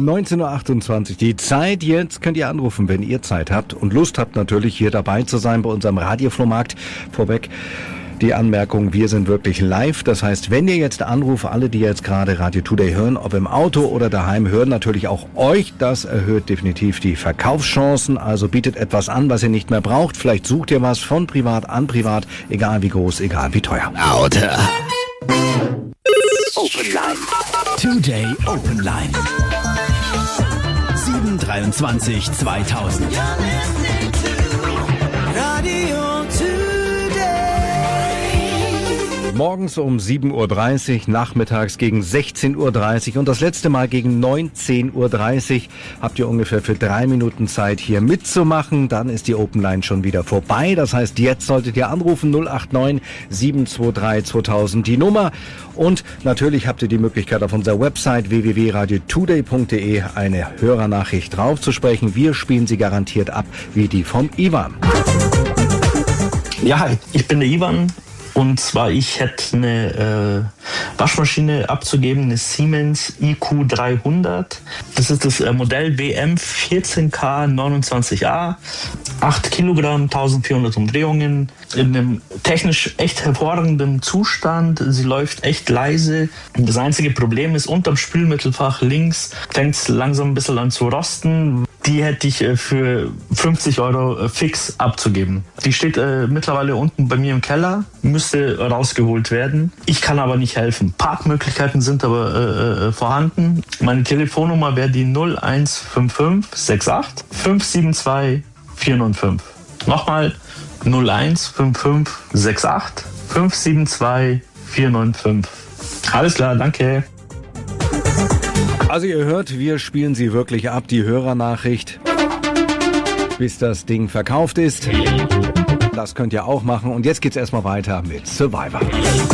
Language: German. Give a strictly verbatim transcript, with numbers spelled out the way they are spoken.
neunzehn Uhr achtundzwanzig, die Zeit. Jetzt könnt ihr anrufen, wenn ihr Zeit habt und Lust habt, natürlich hier dabei zu sein bei unserem Radioflohmarkt. Vorweg die Anmerkung, wir sind wirklich live. Das heißt, wenn ihr jetzt anruft, alle, die jetzt gerade Radio Today hören, ob im Auto oder daheim, hören natürlich auch euch. Das erhöht definitiv die Verkaufschancen. Also bietet etwas an, was ihr nicht mehr braucht. Vielleicht sucht ihr was von privat an privat, egal wie groß, egal wie teuer. Auto. Open Line. Today Open Line. sieben dreiundzwanzig zweitausend. Radio Today. Morgens um sieben Uhr dreißig, nachmittags gegen sechzehn Uhr dreißig und das letzte Mal gegen neunzehn Uhr dreißig habt ihr ungefähr für drei Minuten Zeit, hier mitzumachen. Dann ist die Open Line schon wieder vorbei. Das heißt, jetzt solltet ihr anrufen null acht neun sieben zwei drei zweitausend die Nummer. Und natürlich habt ihr die Möglichkeit, auf unserer Website w w w punkt radio today punkt d e eine Hörernachricht draufzusprechen. Wir spielen sie garantiert ab, wie die vom Ivan. Ja, hi, ich bin der Ivan. Und zwar, ich hätte eine äh, Waschmaschine abzugeben, eine Siemens I Q dreihundert. Das ist das äh, Modell B M vierzehn K neunundzwanzig A. acht Kilogramm, eintausendvierhundert Umdrehungen. In einem technisch echt hervorragenden Zustand. Sie läuft echt leise. Das einzige Problem ist, unterm Spülmittelfach links fängt es langsam ein bisschen an zu rosten. Die hätte ich äh, für fünfzig Euro äh, fix abzugeben. Die steht äh, mittlerweile unten bei mir im Keller, müsste rausgeholt werden. Ich kann aber nicht helfen. Parkmöglichkeiten sind aber äh, vorhanden. Meine Telefonnummer wäre die null eins fünf fünf sechs acht fünf sieben zwei vier neun fünf. Nochmal null eins fünf fünf sechs acht fünf sieben zwei vier neun fünf. Alles klar, danke. Also ihr hört, wir spielen sie wirklich ab, die Hörernachricht, bis das Ding verkauft ist. Das könnt ihr auch machen. Und jetzt geht's erstmal weiter mit Survivor.